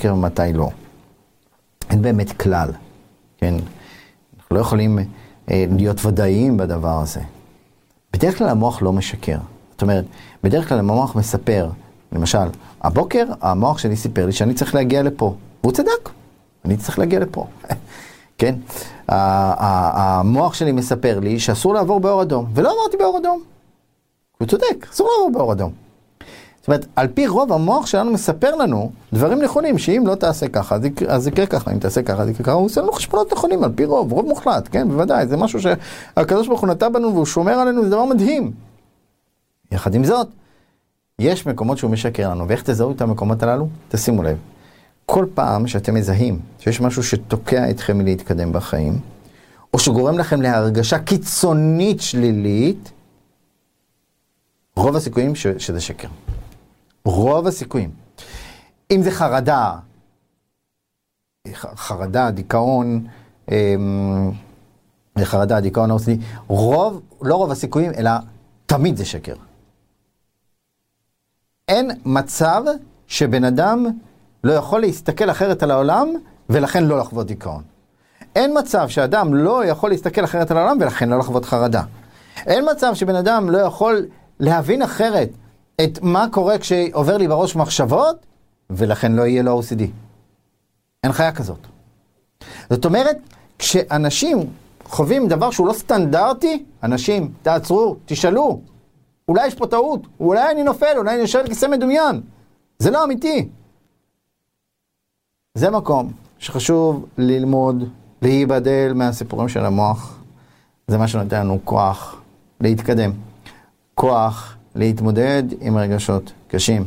לשקר ומתי לא. אין באמת כלל, כן? אנחנו לא יכולים להיות ודאיים בדבר הזה. בדרך כלל המוח לא משקר. זאת אומרת, בדרך כלל המוח מספר, למשל, הבוקר המוח שלי סיפר לי שאני צריך להגיע לפה. והוא צדק, אני צריך להגיע לפה. כן? המוח שלי מספר לי שאסור לעבור באור אדום, ולא עברתי באור אדום. הוא צודק, אסור לעבור באור אדום. זאת אומרת, על פי רוב המוח שלנו מספר לנו דברים נכונים, שאם לא תעשה ככה, אז יקרה ככה, אם תעשה ככה, אז יקרה ככה, הוא עושה לנו חשבונות נכונים, על פי רוב מוחלט, כן, בוודאי, זה משהו שהקדוש ברוך הוא נטע בנו והוא שומר עלינו, זה דבר מדהים. יחד עם זאת, יש מקומות שהוא משקר לנו, ואיך תזהו את המקומות הללו? תשימו לב. כל פעם שאתם מזהים שיש משהו שתוקע אתכם מלהתקדם בחיים, או שגורם לכם להרגשה קיצונית שלילית, רוב הסיכויים שזה שקר. רוב הסיכויים. אם זה דיכאון, דיכאון ארצי, לא רוב הסיכויים, אלא תמיד זה שקר. אין מצב שבן אדם לא יכול להסתכל אחרת על העולם, ולכן לא לחוות דיכאון. אין מצב שאדם לא יכול להסתכל אחרת על העולם, ולכן לא לחוות חרדה. אין מצב שבן אדם לא יכול להבין אחרת את מה קורה כשעובר לי בראש מחשבות, ולכן לא יהיה לו OCD. אין חיה כזאת. זאת אומרת, כשאנשים חווים דבר שהוא לא סטנדרטי, אנשים, תעצרו, תשאלו, אולי יש פה טעות, אולי אני נופל, אולי אני יושב על כיסא מדומיין. זה לא אמיתי. זה מקום שחשוב ללמוד, להיבדל מהסיפורים של המוח. זה מה שנותן לנו כוח להתקדם. כוח להתמודד עם רגשות קשים.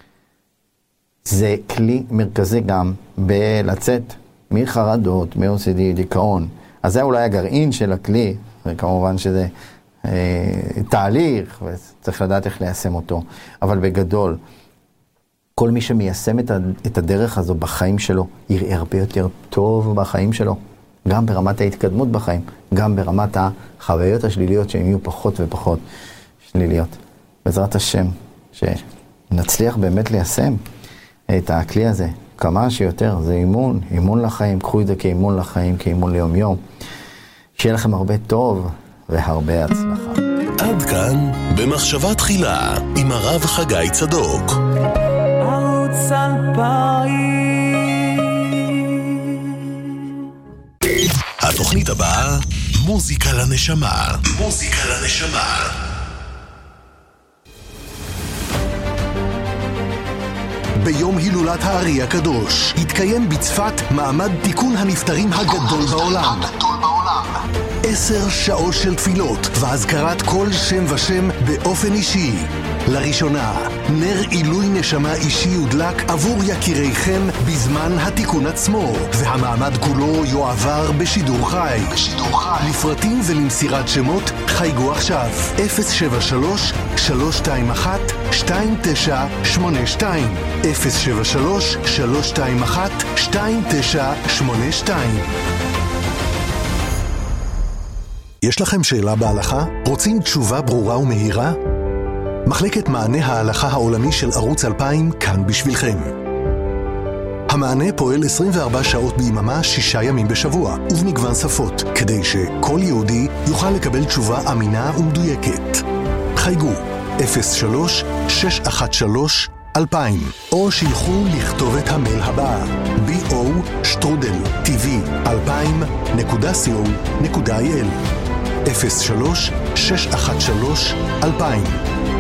זה כלי מרכזי גם בלצאת מחרדות, מ-OCD, דיכאון. אז זה אולי הגרעין של הכלי, וכמובן שזה תהליך, וצריך לדעת איך ליישם אותו. אבל בגדול, כל מי שמיישם את הדרך הזו בחיים שלו, יראה הרבה יותר טוב בחיים שלו. גם ברמת ההתקדמות בחיים, גם ברמת החוויות השליליות שהן יהיו פחות ופחות שליליות. בעזרת השם, שנצליח באמת ליישם את הכלי הזה כמה שיותר. זה אימון לחיים, קחו את זה כאימון לחיים, כאימון ליום יום. שיהיה לכם הרבה טוב והרבה הצלחה. עד כאן במחשבה תחילה עם הרב חגי צדוק. ערוץ 2000. התוכנית הבאה, מוזיקה לנשמה. מוזיקה לנשמה. ביום הילולת הארי הקדוש התקיים בצפת מעמד תיקון הנפטרים הגדול בעולם. 10 שעות של תפילות והזכרת כל שם ושם באופן אישי. לראשונה, נר עילוי נשמה אישי יודלק עבור יקיריכם בזמן התיקון עצמו, והמעמד כולו יועבר בשידור חי. לפרטים ולמסירת שמות חייגו עכשיו 073-321-2982 073-321-2982. יש לכם שאלה בהלכה? רוצים תשובה ברורה ומהירה? מחלקת מענה ההלכה העולמי של ערוץ 2000 כאן בשבילכם. המענה פועל 24 שעות ביממה, 6 ימים בשבוע, ובמגוון שפות, כדי שכל יהודי יוכל לקבל תשובה אמינה ומדויקת. חייגו 03-613-2000, או שילחו לכתוב את המייל הבא, bo@tv2000.co.il 03-613-2000